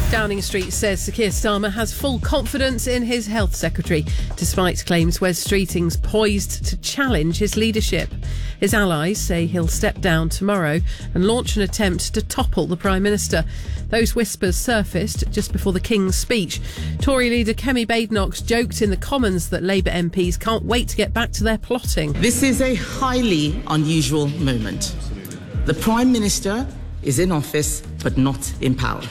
Downing Street says Sir Keir Starmer has full confidence in his health secretary, despite claims Wes Streeting's poised to challenge his leadership. His allies say he'll step down tomorrow and launch an attempt to topple the Prime Minister. Those whispers surfaced just before the King's speech. Tory leader Kemi Badenoch joked in the Commons that Labour MPs can't wait to get back to their plotting. This is a highly unusual moment. The Prime Minister is in office, but not in power.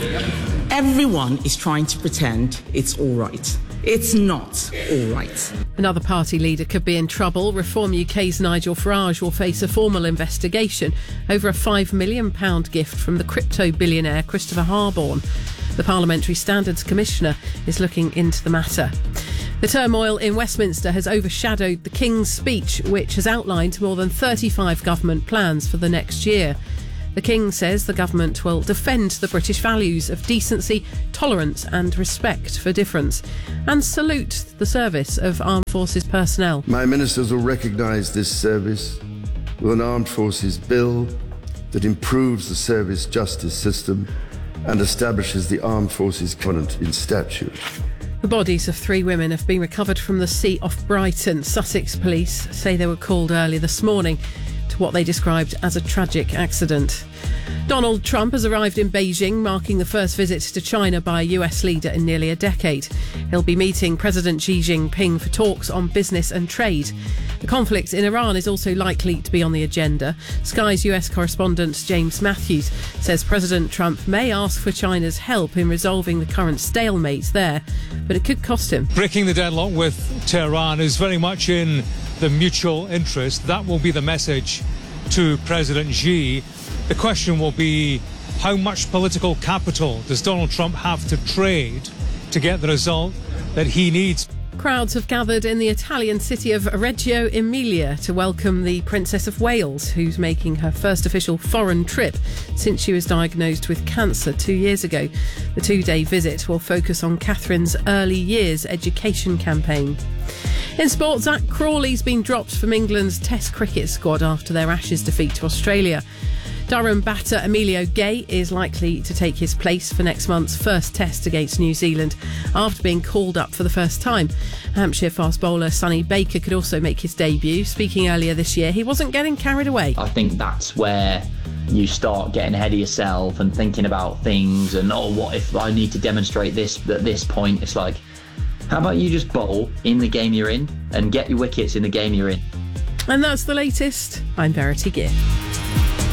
Everyone is trying to pretend it's all right. It's not all right. Another party leader could be in trouble. Reform UK's Nigel Farage will face a formal investigation over a £5 million gift from the crypto billionaire Christopher Harborne. The Parliamentary Standards Commissioner is looking into the matter. The turmoil in Westminster has overshadowed the King's speech, which has outlined more than 35 government plans for the next year. The King says the government will defend the British values of decency, tolerance and respect for difference, and salute the service of Armed Forces personnel. My ministers will recognise this service with an Armed Forces bill that improves the service justice system and establishes the Armed Forces Covenant in statute. The bodies of 3 women have been recovered from the sea off Brighton. Sussex police say they were called early this morning to what they described as a tragic accident. Donald Trump has arrived in Beijing, marking the first visit to China by a US leader in nearly a decade. He'll be meeting President Xi Jinping for talks on business and trade. The conflict in Iran is also likely to be on the agenda. Sky's US correspondent James Matthews says President Trump may ask for China's help in resolving the current stalemate there, but it could cost him. Breaking the deadlock with Tehran is very much in the mutual interest. That will be the message to President Xi. The question will be, how much political capital does Donald Trump have to trade to get the result that he needs? Crowds have gathered in the Italian city of Reggio Emilia to welcome the Princess of Wales, who's making her first official foreign trip since she was diagnosed with cancer 2 years ago. The 2-day visit will focus on Catherine's early years education campaign. In sport, Zach Crawley's been dropped from England's Test cricket squad after their Ashes defeat to Australia. Durham batter Emilio Gay is likely to take his place for next month's first test against New Zealand after being called up for the first time. Hampshire fast bowler Sonny Baker could also make his debut. Speaking earlier this year, he wasn't getting carried away. I think that's where you start getting ahead of yourself and thinking about things and, what if I need to demonstrate this at this point? It's like, how about you just bowl in the game you're in and get your wickets in the game you're in? And that's the latest. I'm Verity Gill.